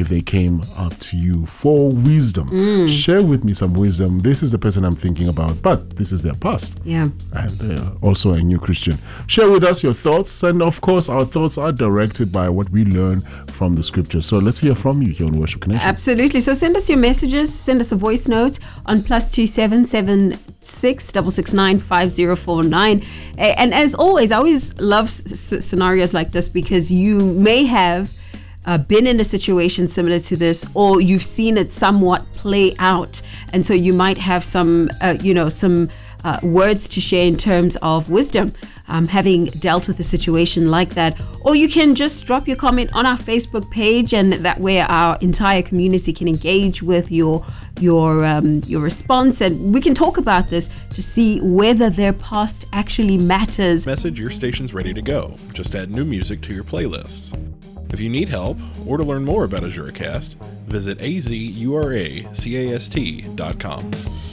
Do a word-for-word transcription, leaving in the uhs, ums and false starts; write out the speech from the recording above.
if they came up to you for wisdom. Mm. Share with me some wisdom. This is the person I'm thinking about, but this is their past. Yeah. And they're also a new Christian. Share with us your thoughts. And of course, our thoughts are directed by what we learn from the scriptures. So let's hear from you here on Worship Connection. Absolutely. So send us your messages. Send us a voice note on plus two seven seven six six six nine five zero four nine. And as always, I always love s- scenarios like this because you may have Uh, been in a situation similar to this, or you've seen it somewhat play out, and so you might have some, uh, you know, some uh, words to share in terms of wisdom, um, having dealt with a situation like that. Or you can just drop your comment on our Facebook page, and that way our entire community can engage with your your um, your response, and we can talk about this to see whether their past actually matters. Message, your station's ready to go. Just add new music to your playlists. If you need help or to learn more about AzuraCast, visit a z u r a cast dot com.